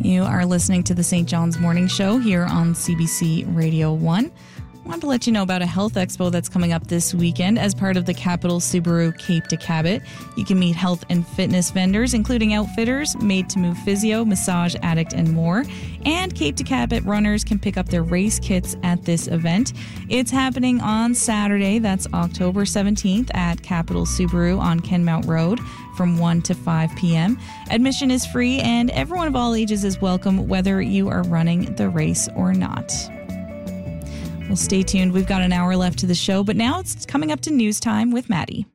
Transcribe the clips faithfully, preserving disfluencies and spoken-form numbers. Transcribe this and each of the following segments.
You are listening to the Saint John's Morning Show here on C B C Radio one. I wanted to let you know about a health expo that's coming up this weekend as part of the Capital Subaru Cape to Cabot. You can meet health and fitness vendors, including outfitters, Made to Move Physio, Massage Addict, and more. And Cape to Cabot runners can pick up their race kits at this event. It's happening on Saturday, that's October seventeenth, at Capital Subaru on Kenmount Road from one to five p.m. Admission is free and everyone of all ages is welcome, whether you are running the race or not. Well, stay tuned. We've got an hour left to the show, but now it's coming up to news time with Maddie.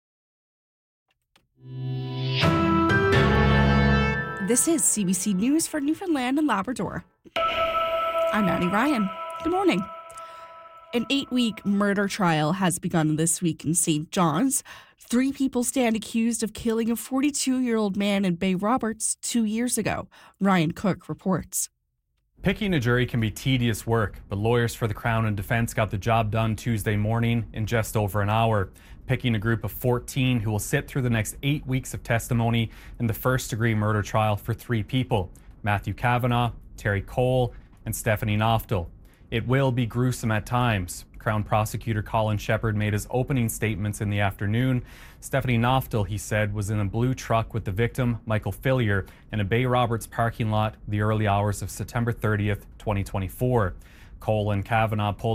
This is C B C News for Newfoundland and Labrador. I'm Maddie Ryan. Good morning. An eight-week murder trial has begun this week in Saint John's. Three people stand accused of killing a forty-two-year-old man in Bay Roberts two years ago. Ryan Cook reports. Picking a jury can be tedious work, but lawyers for the Crown and Defence got the job done Tuesday morning in just over an hour, picking a group of fourteen who will sit through the next eight weeks of testimony in the first-degree murder trial for three people, Matthew Kavanagh, Terry Cole, and Stephanie Knoftel. It will be gruesome at times. Crown Prosecutor Colin Shepherd made his opening statements in the afternoon. Stephanie Knoftel, he said, was in a blue truck with the victim, Michael Fillier, in a Bay Roberts parking lot the early hours of September thirtieth, twenty twenty-four. Cole and Kavanagh pulled